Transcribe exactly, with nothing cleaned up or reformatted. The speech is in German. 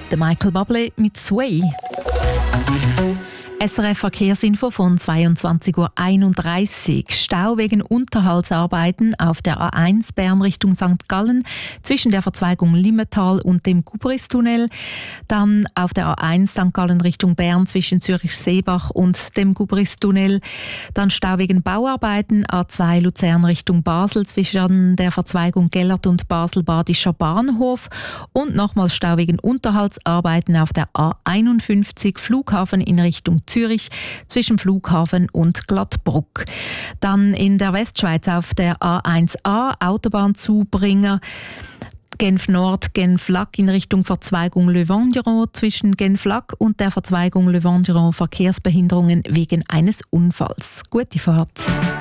Der Michael Bublé mit «Sway». S R F Verkehrsinfo von zweiundzwanzig Uhr einunddreißig. Stau wegen Unterhaltsarbeiten auf der A eins Bern Richtung Sankt Gallen zwischen der Verzweigung Limmental und dem Gubristunnel. Dann auf der A eins Sankt Gallen Richtung Bern zwischen Zürich-Seebach und dem Gubristunnel. Dann Stau wegen Bauarbeiten A zwei Luzern Richtung Basel zwischen der Verzweigung Gellert und Basel-Badischer Bahnhof. Und nochmals Stau wegen Unterhaltsarbeiten auf der A einundfünfzig Flughafen in Richtung Zürich zwischen Flughafen und Glattbruck. Dann in der Westschweiz auf der A eins A Autobahnzubringer Genf Nord, Genf Lac in Richtung Verzweigung Le Vendiron zwischen Genf Lac und der Verzweigung Le Vendiron Verkehrsbehinderungen wegen eines Unfalls. Gute Fahrt.